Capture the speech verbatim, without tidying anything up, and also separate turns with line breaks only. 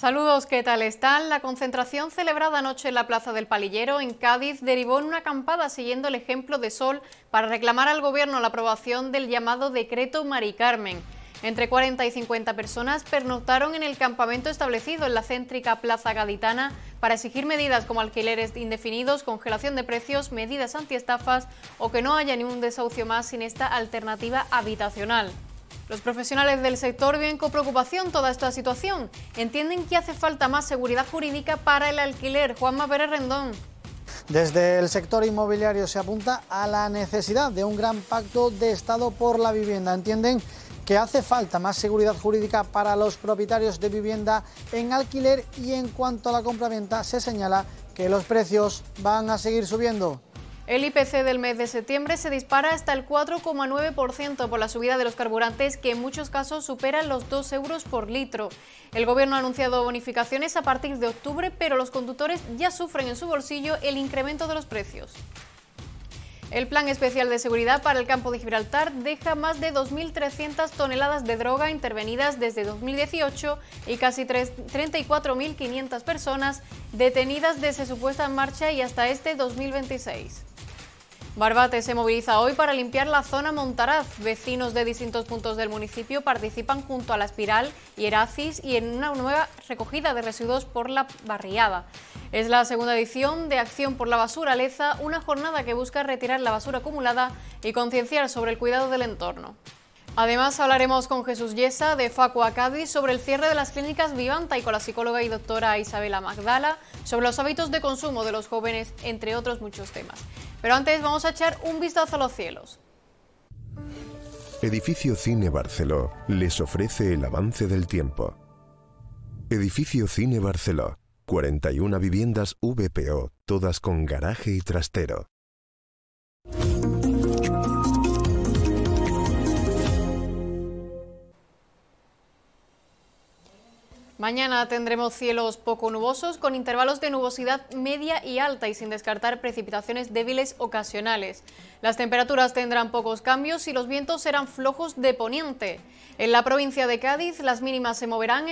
Saludos, ¿qué tal están? La concentración celebrada anoche en la Plaza del Palillero, en Cádiz, derivó en una acampada siguiendo el ejemplo de Sol para reclamar al Gobierno la aprobación del llamado Decreto Mari Carmen. Entre cuarenta y cincuenta personas pernoctaron en el campamento establecido en la céntrica Plaza Gaditana para exigir medidas como alquileres indefinidos, congelación de precios, medidas antiestafas o que no haya ni un desahucio más sin esta alternativa habitacional. Los profesionales del sector ven con preocupación toda esta situación. Entienden que hace falta más seguridad jurídica para el alquiler. Juanma Pérez Rendón.
Desde el sector inmobiliario se apunta a la necesidad de un gran pacto de Estado por la vivienda. Entienden que hace falta más seguridad jurídica para los propietarios de vivienda en alquiler y en cuanto a la compraventa se señala que los precios van a seguir subiendo.
El I P C del mes de septiembre se dispara hasta el cuatro coma nueve por ciento por la subida de los carburantes, que en muchos casos superan los dos euros por litro. El Gobierno ha anunciado bonificaciones a partir de octubre, pero los conductores ya sufren en su bolsillo el incremento de los precios. El Plan Especial de Seguridad para el Campo de Gibraltar deja más de dos mil trescientas toneladas de droga intervenidas desde dos mil dieciocho y casi treinta y cuatro mil quinientas personas detenidas desde su puesta en marcha y hasta este dos mil veintiséis. Barbate se moviliza hoy para limpiar la zona Montaraz. Vecinos de distintos puntos del municipio participan junto a La Espiral y Eracis y en una nueva recogida de residuos por la barriada. Es la segunda edición de Acción por la Basura Leza, una jornada que busca retirar la basura acumulada y concienciar sobre el cuidado del entorno. Además, hablaremos con Jesús Yesa de Facua Cádiz sobre el cierre de las clínicas Vivanta y con la psicóloga y doctora Isabela Magdala sobre los hábitos de consumo de los jóvenes, entre otros muchos temas. Pero antes vamos a echar un vistazo a los cielos.
Edificio Cine Barceló les ofrece el avance del tiempo. Edificio Cine Barceló, cuarenta y una viviendas V P O, todas con garaje y trastero.
Mañana tendremos cielos poco nubosos con intervalos de nubosidad media y alta y sin descartar precipitaciones débiles ocasionales. Las temperaturas tendrán pocos cambios y los vientos serán flojos de poniente. En la provincia de Cádiz las mínimas se moverán